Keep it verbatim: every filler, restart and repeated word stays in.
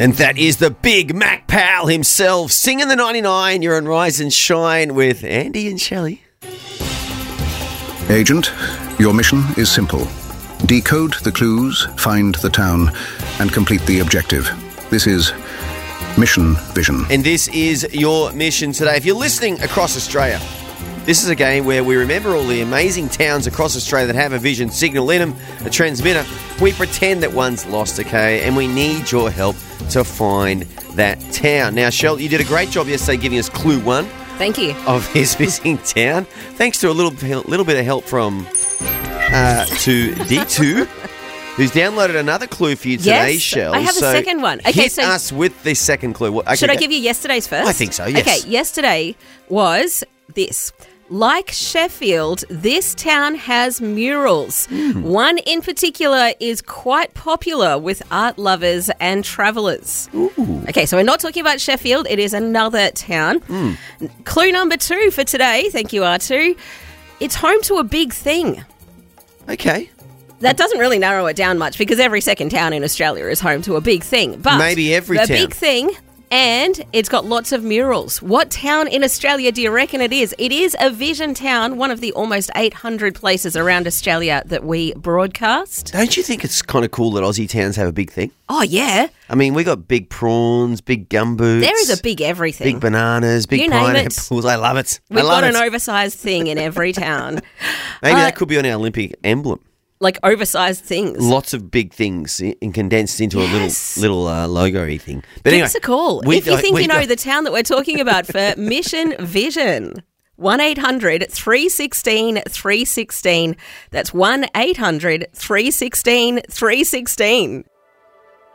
And that is the big Mac Powell himself singing the ninety-nine. You're on Rise and Shine with Andy and Shelley. Agent, your mission is simple. Decode the clues, find the town, and complete the objective. This is Mission Vision. And this is your mission today. If you're listening across Australia, this is a game where we remember all the amazing towns across Australia that have a vision signal in them, a transmitter. We pretend that one's lost, okay? And we need your help to find that town. Now, Shell, you did a great job yesterday giving us clue one. Thank you. Of his missing town. Thanks to a little little bit of help from uh, to D two, who's downloaded another clue for you today, yes, Shell. I have so a second one. Okay, hit so us with the second clue. Okay, should I go. give you yesterday's first? I think so, yes. Okay, yesterday was this. Like Sheffield, this town has murals. Mm. One in particular is quite popular with art lovers and travellers. Ooh. Okay, so we're not talking about Sheffield. It is another town. Mm. Clue number two for today. Thank you, R two. It's home to a big thing. Okay. That doesn't really narrow it down much because every second town in Australia is home to a big thing. But maybe every the town. big thing... And it's got lots of murals. What town in Australia do you reckon it is? It is a vision town, one of the almost eight hundred places around Australia that we broadcast. Don't you think it's kind of cool that Aussie towns have a big thing? Oh, yeah. I mean, we got big prawns, big gumboots. There is a big everything. Big bananas, big you name pineapples. It. I love it. We've I love got it. an oversized thing in every town. Maybe uh, that could be on our Olympic emblem. Like oversized things. Lots of big things in, condensed into yes. a little little uh, logo-y thing. But Give anyway, us a call. We, if you think we, you know the town that we're talking about for Mission Vision. one eight hundred three one six three one six. That's one eight hundred three one six three one six.